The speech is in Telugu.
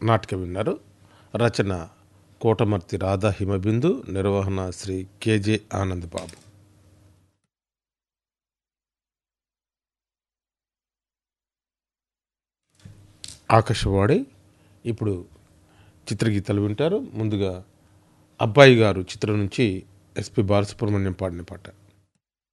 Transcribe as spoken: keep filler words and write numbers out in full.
నాటకం విన్నారు. రచన కోటమర్తి రాధా హిమబిందు, నిర్వహణ శ్రీ కెజే ఆనంద్ బాబు. ఆకాశవాణి. ఇప్పుడు చిత్రగీతాలు వింటారు. ముందుగా అబ్బాయి గారు చిత్రం నుంచి ఎస్పి బాలసుబ్రహ్మణ్యం పాడిన పాట.